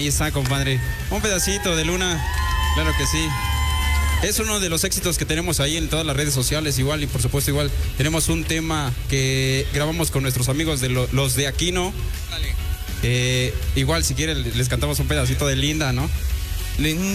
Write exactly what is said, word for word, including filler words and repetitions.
Ahí está, compadre. Un pedacito de Luna. Claro que sí. Es uno de los éxitos que tenemos ahí en todas las redes sociales, igual, y por supuesto igual tenemos un tema que grabamos con nuestros amigos de lo, los de Aquino. Dale. Eh, igual si quieren les cantamos un pedacito de Linda, ¿no? Linda.